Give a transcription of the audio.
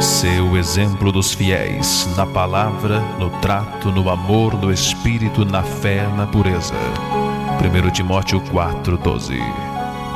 Ser o exemplo dos fiéis, na palavra, no trato, no amor, no espírito, na fé, na pureza. 1 Timóteo 4:12.